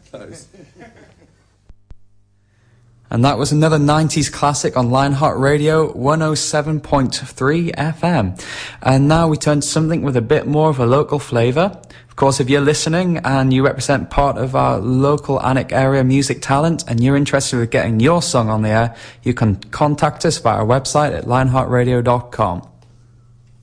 Close. And that was another 90s classic on Lionheart Radio 107.3 FM. And now we turn to something with a bit more of a local flavour. Of course, if you're listening and you represent part of our local Alnwick area music talent and you're interested in getting your song on the air, you can contact us via our website at lionheartradio.com.